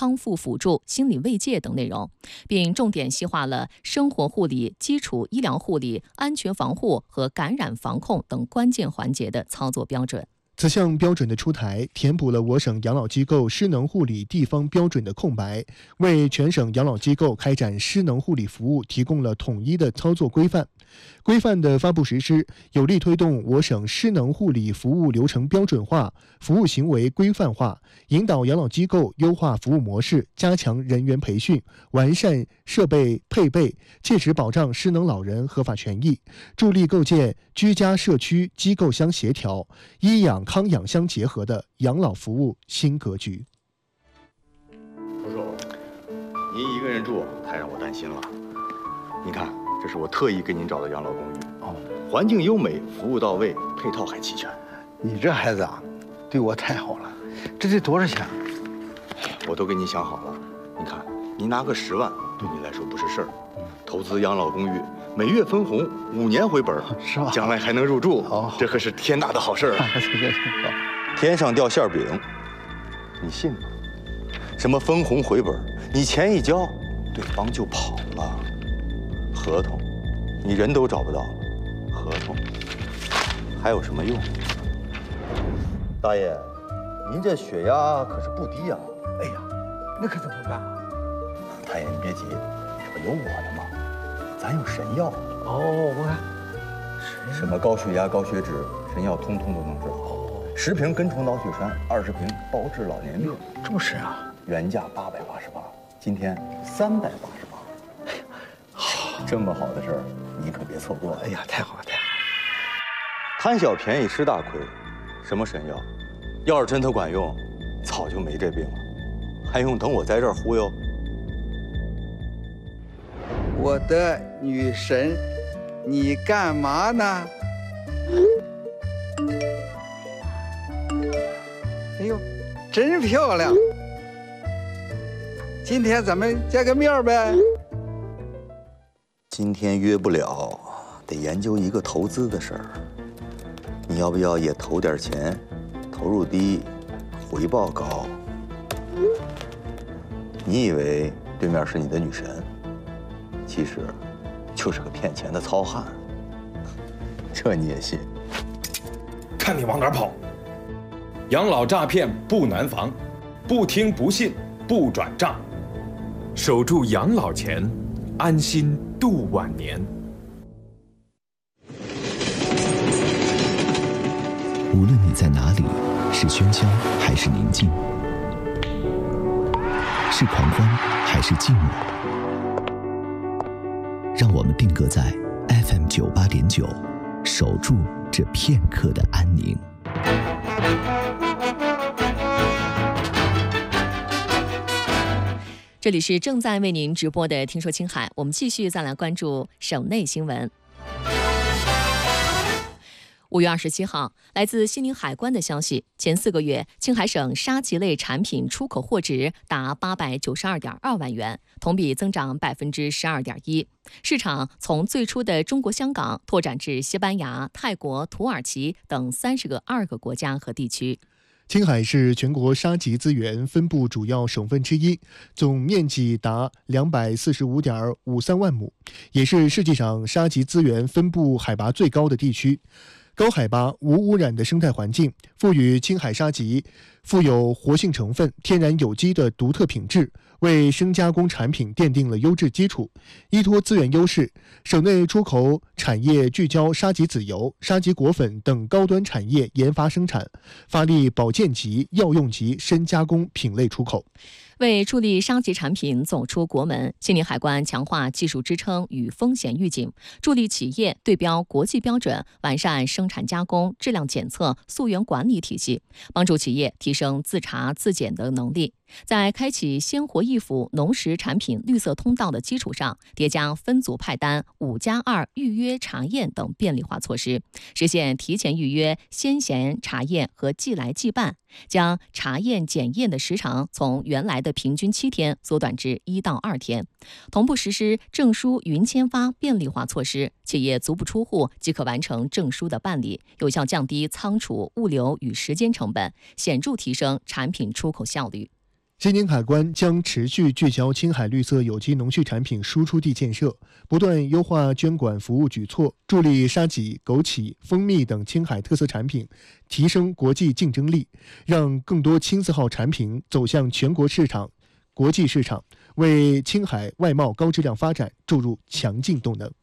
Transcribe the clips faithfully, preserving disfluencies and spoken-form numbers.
康复辅助、心理慰藉等内容，并重点细化了生活护理、基础医疗护理、安全防护和感染防控等关键环节的操作标准。 此项标准的出台，填补了我省养老机构失能护理地方标准的空白，为全省养老机构开展失能护理服务提供了统一的操作规范。规范的发布实施，有力推动我省失能护理服务流程标准化、服务行为规范化，引导养老机构优化服务模式，加强人员培训，完善设备配备，切实保障失能老人合法权益，助力构建居家社区机构相协调、医养康养相结合的养老服务新格局。 叔叔，您一个人住太让我担心了。你看，这是我特意给您找的养老公寓，哦，环境优美，服务到位，配套还齐全。 你这孩子啊，对我太好了。这得多少钱？ 我都给你想好了。你看，你拿个十万，对你来说不是事儿。嗯、投资养老公寓，每月分红，五年回本， 是吧？ 将来还能入住， 哦， 这可是天大的好事儿啊！ 好， 天上掉馅饼，你信吗？什么分红回本，你钱一交，对方就跑了。合同，你人都找不到了，合同还有什么用？大爷，您这血压可是不低呀！ 哎呀，那可怎么办啊？ 大爷，你别急，这不有我的吗？咱有神药。 哦，我看什么高血压、高血脂，神药通通都能治好。十瓶根虫脑血栓，二十瓶包治老年病。 这么神啊！ 原价八百八十八，今天三百八十八。哎呀，好，这么好的事儿，你可别错过。 哎呀，太好了，太好了！ 贪小便宜吃大亏，什么神药？要是真它管用，早就没这病了，还用等我在这儿忽悠？ 我的女神，你干嘛呢？哎呦，真漂亮！今天咱们见个面呗？ 今天约不了，得研究一个投资的事儿。你要不要也投点钱？投入低，回报高。你以为对面是你的女神，其实就是个骗钱的糙汉。这你也信？ 看你往哪儿跑！养老诈骗不难防，不听不信不转账，守住养老钱，安心度晚年。 无论你在哪里，是喧嚣还是宁静，是狂欢还是寂寞，让我们定格在 F M 九八点九，守住这片刻的安宁。 这里是正在为您直播的《听说青海》，我们继续再来关注省内新闻。五月二十七号，来自西宁海关的消息，前四个月，青海省沙棘类产品出口货值达八百九十二点二万元，同比增长百分之十二点一。市场从最初的中国香港拓展至西班牙、泰国、土耳其等三十个二个国家和地区。 青海是全国沙棘资源分布主要省份之一，总面积达两百四十五点五三万亩，也是世界上沙棘资源分布海拔最高的地区。高海拔无污染的生态环境，赋予青海沙棘富有活性成分、天然有机的独特品质，为生加工产品奠定了优质基础。依托资源优势，省内出口产业聚焦沙棘籽油、沙棘果粉等高端产业研发生产，发力保健级、药用级深加工品类出口。 为助力沙棘产品走出国门，西宁海关强化技术支撑与风险预警，助力企业对标国际标准，完善生产加工、质量检测、溯源管理体系，帮助企业提升自查自检的能力。在开启鲜活易腐农食产品绿色通道的基础上，叠加分组派单、五加二预约查验等便利化措施，实现提前预约、先闲查验和即来即办，将查验检验的时长从原来的平均七天缩短至一到二天。同步实施证书云签发便利化措施，企业足不出户即可完成证书的办理，有效降低仓储、物流与时间成本，显著提升产品出口效率。 西宁海关将持续聚焦青海绿色有机农畜产品输出地建设，不断优化捐管服务举措，助力沙棘、枸杞、蜂蜜等青海特色产品提升国际竞争力，让更多青字号产品走向全国市场、国际市场，为青海外贸高质量发展注入强劲动能。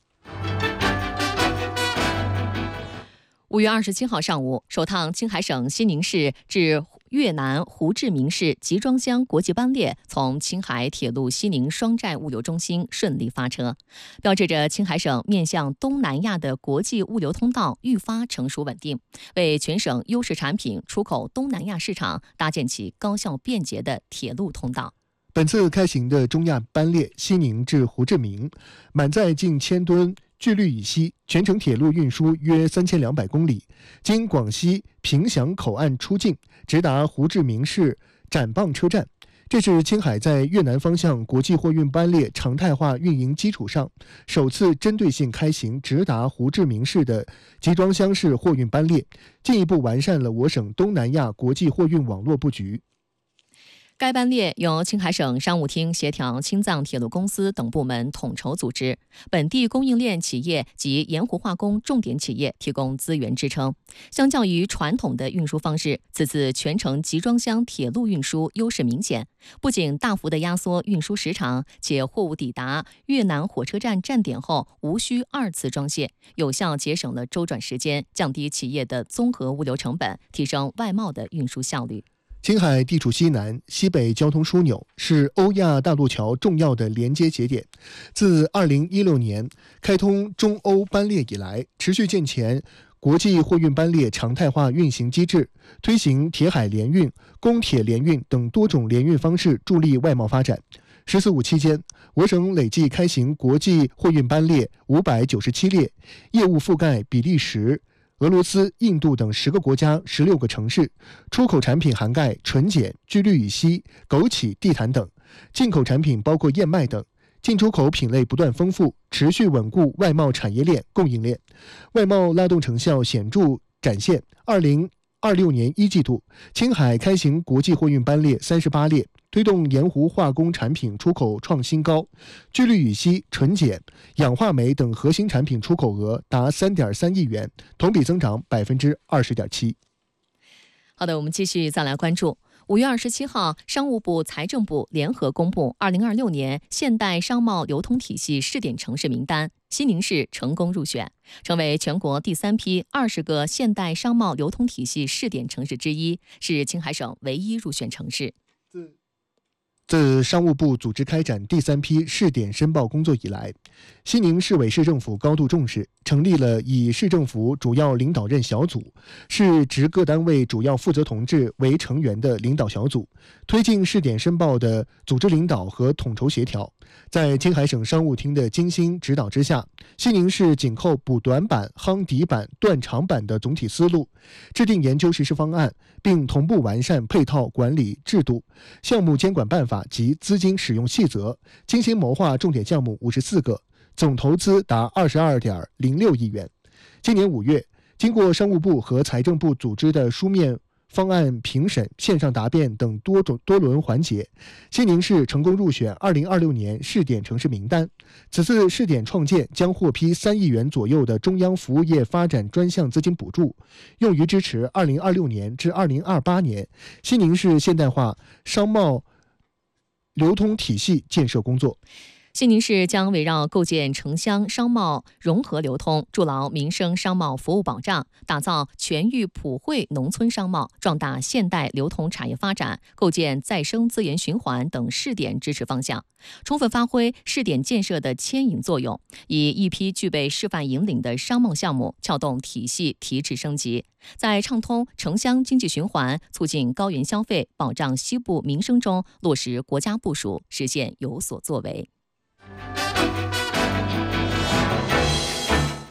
五月二十七号上午，首趟青海省西宁市至越南胡志明市集装箱国际班列从青海铁路西宁双寨物流中心顺利发车，标志着青海省面向东南亚的国际物流通道愈发成熟稳定，为全省优势产品出口东南亚市场搭建起高效便捷的铁路通道。 本次开行的中亚班列西宁至胡志明，满载近千吨聚氯乙烯，全程铁路运输约三千两百公里，经广西凭祥口岸出境，直达胡志明市展蚌车站。这是青海在越南方向国际货运班列常态化运营基础上，首次针对性开行直达胡志明市的集装箱式货运班列，进一步完善了我省东南亚国际货运网络布局。 该班列由青海省商务厅协调青藏铁路公司等部门统筹组织，本地供应链企业及盐湖化工重点企业提供资源支撑。相较于传统的运输方式，此次全程集装箱铁路运输优势明显，不仅大幅地压缩运输时长，且货物抵达越南火车站站点后无需二次装卸，有效节省了周转时间，降低企业的综合物流成本，提升外贸的运输效率。 青海地处西南、西北交通枢纽，是欧亚大陆桥重要的连接节点。自二零一六年开通中欧班列以来，持续健全国际货运班列常态化运行机制，推行铁海联运、公铁联运等多种联运方式，助力外贸发展。“十四五”期间，我省累计开行国际货运班列五百九十七列，业务覆盖比利时、俄罗斯、印度等十个国家、十六个城市，出口产品涵盖纯碱、聚氯乙烯、枸杞、地毯等，进口产品包括燕麦等，进出口品类不断丰富，持续稳固外贸产业链、供应链，外贸拉动成效显著展现。二零二六年一季度，青海开行国际货运班列三十八列，推动盐湖化工产品出口创新高，聚氯乙烯、纯碱、氧化镁等核心产品出口额达三点三亿元，同比增长百分之二十点七。 好的，我们继续再来关注。五月二十七号，商务部、财政部联合公布二零二六年现代商贸流通体系试点城市名单，西宁市成功入选，成为全国第三批二十个现代商贸流通体系试点城市之一，是青海省唯一入选城市。 自商务部组织开展第三批试点申报工作以来，西宁市委市政府高度重视，成立了以市政府主要领导任小组、市直各单位主要负责同志为成员的领导小组，推进试点申报的组织领导和统筹协调。在青海省商务厅的精心指导之下，西宁市紧扣补短板、夯底板、断长板的总体思路，制定研究实施方案，并同步完善配套管理制度、项目监管办法及资金使用细则，精心谋划重点项目五十四个，总投资达二十二点零六亿元。今年五月，经过商务部和财政部组织的书面方案评审、线上答辩等多种多轮环节，西宁市成功入选二零二六年试点城市名单。此次试点创建将获批三亿元左右的中央服务业发展专项资金补助，用于支持二零二六年至二零二八年西宁市现代化商贸流通体系建设工作。 西宁市将围绕构建城乡商贸融合流通，筑牢民生商贸服务保障，打造全域普惠农村商贸，壮大现代流通产业发展，构建再生资源循环等试点支持方向，充分发挥试点建设的牵引作用，以一批具备示范引领的商贸项目撬动体系提质升级，在畅通城乡经济循环、促进高原消费、保障西部民生中落实国家部署，实现有所作为。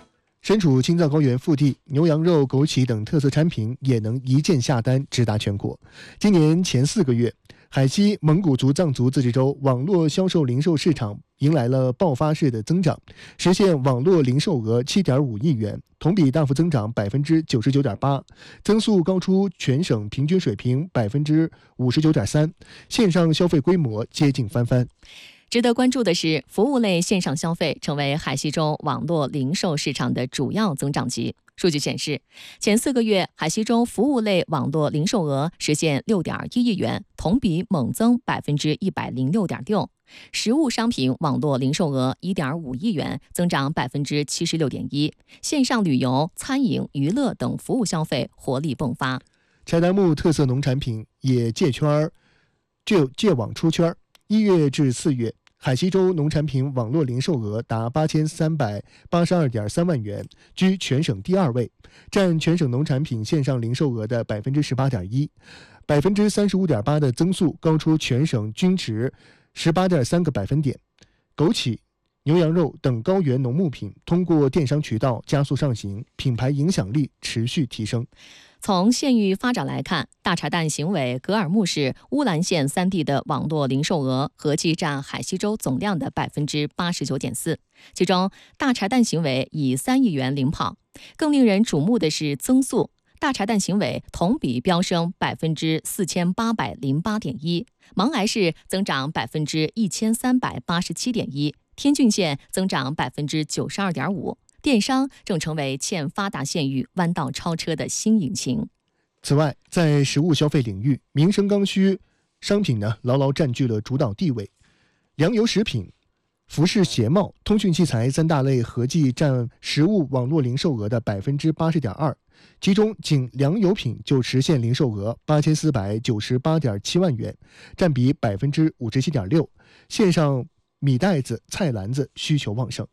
身处青藏高原腹地，牛羊肉、枸杞等特色产品也能一键下单，直达全国。今年前四个月，海西蒙古族藏族自治州网络销售零售市场迎来了爆发式的增长，实现网络零售额 七点五亿元，同比大幅增长 百分之九十九点八， 增速高出全省平均水平 百分之五十九点三， 线上消费规模接近翻番。 值得关注的是，服务类线上消费成为海西州网络零售市场的主要增长极。数据显示，前四个月海西州服务类网络零售额实现 六点一亿元，同比猛增 百分之一百零六点六。实物商品网络零售额 一点五亿元，增长 百分之七十六点一。线上旅游、餐饮、娱乐等服务消费活力迸发。 柴达木特色农产品也借圈借借网出圈。一月至四月，海西州农产品网络零售额达八千三百八十二点三万元，居全省第二位，占全省农产品线上零售额的 百分之十八点一， 百分之三十五点八的增速高出全省均值 十八点三个百分点。枸杞、牛羊肉等高原农牧品通过电商渠道加速上行，品牌影响力持续提升。 从县域发展来看，大柴旦行委格尔木市、乌兰县三地的网络零售额合计占海西州总量的 百分之八十九点四， 其中大柴旦行委以三亿元领跑。更令人瞩目的是增速，大柴旦行委同比飙升 百分之四千八百零八点一， 勐崖市增长 百分之一千三百八十七点一， 天峻县增长 百分之九十二点五。电商正成为欠发达县域弯道超车的新引擎。 此外，在实物消费领域，民生刚需商品呢牢牢占据了主导地位。粮油食品、服饰鞋帽、通讯器材三大类合计占实物网络零售额的 百分之八十点二， 其中仅粮油品就实现零售额八千四百九十八点七万元，占比 百分之五十七点六。 线上米袋子、菜篮子需求旺盛。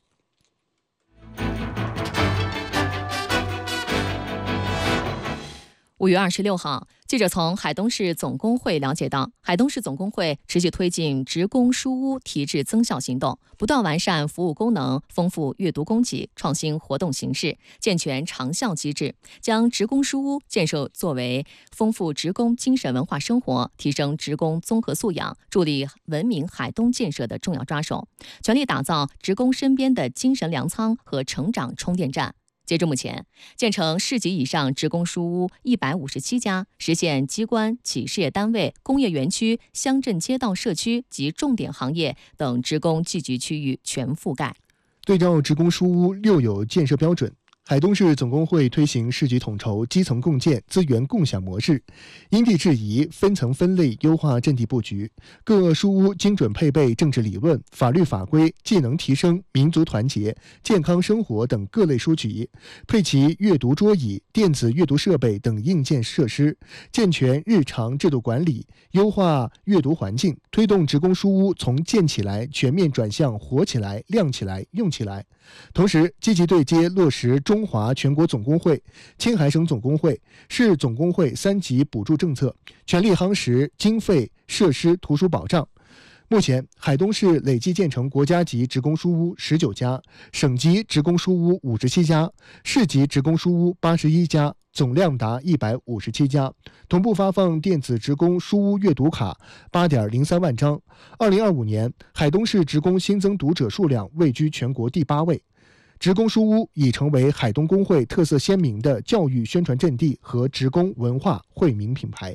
五月二十六号，记者从海东市总工会了解到，海东市总工会持续推进职工书屋提质增效行动，不断完善服务功能，丰富阅读供给，创新活动形式，健全长效机制，将职工书屋建设作为丰富职工精神文化生活、提升职工综合素养、助力文明海东建设的重要抓手，全力打造职工身边的精神粮仓和成长充电站。截至目前，建成市级以上职工书屋一百五十七家，实现机关、企事业单位、工业园区、乡镇街道社区及重点行业等职工聚集区域全覆盖。 对照职工书屋六有建设标准，海东市总工会推行市级统筹、基层共建、资源共享模式，因地制宜、分层分类优化阵地布局，各书屋精准配备政治理论、法律法规、技能提升、民族团结、健康生活等各类书籍，配齐阅读桌椅、电子阅读设备等硬件设施，健全日常制度管理，优化阅读环境，推动职工书屋从建起来全面转向活起来、亮起来、用起来。同时，积极对接落实中华全国总工会、青海省总工会、市总工会三级补助政策，全力夯实经费、设施、图书保障。目前，海东市累计建成国家级职工书屋十九家，省级职工书屋五十七家，市级职工书屋八十一家，总量达一百五十七家，同步发放电子职工书屋阅读卡 八点零三万张。二零二五年，海东市职工新增读者数量位居全国第八位。职工书屋已成为海东工会特色鲜明的教育宣传阵地和职工文化惠民品牌。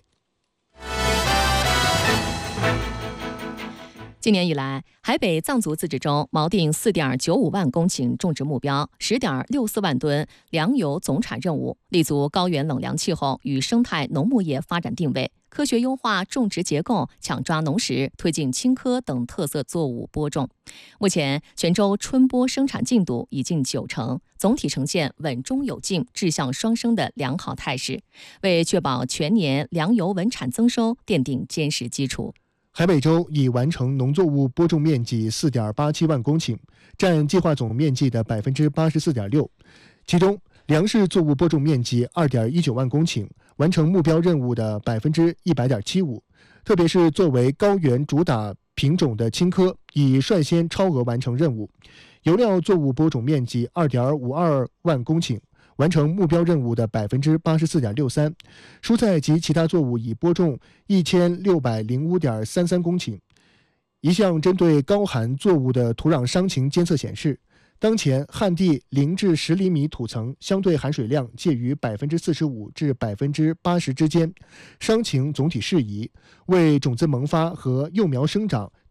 今年以来，海北藏族自治州锚定 四点九五万公顷种植目标、十点六四万吨粮油总产任务，立足高原冷凉气候与生态农牧业发展定位，科学优化种植结构，抢抓农时，推进青稞等特色作物播种。目前，全州春播生产进度已近九成，总体呈现稳中有进、质象双升的良好态势，为确保全年粮油稳产增收奠定坚实基础。 海北州已完成农作物播种面积 四点八七万公顷，占计划总面积的 百分之八十四点六， 其中粮食作物播种面积 二点一九万公顷，完成目标任务的 百分之一百点七五， 特别是作为高原主打品种的青稞已率先超额完成任务。 油料作物播种面积 二点五二万公顷，完成目标任务的 百分之八十四点六三。蔬菜及其他作物已播种一千六百零五点三三公顷。一项针对高寒作物的土壤伤情监测显示，当前旱地零至十厘米土层相对含水量介于 百分之四十五 至 百分之八十 之间，伤情总体适宜，为种子萌发和幼苗生长